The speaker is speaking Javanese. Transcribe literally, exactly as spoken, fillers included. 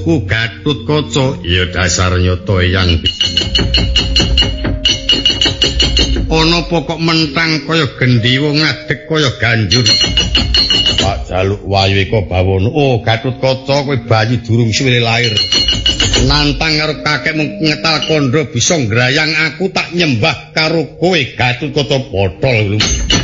Ku Gatut Kaca ya dasar nyoto yang ana pokok mentang kaya gendhiwa ngadeg kaya ganjur. Pak jaluk wayu eka bawono. Oh Gatut Kaca kowe bayi durung suwe lair. Nantang karo kakekmu ngetal kandha bisa ngrayang aku tak nyembah karo kowe Gatut Kaca botol.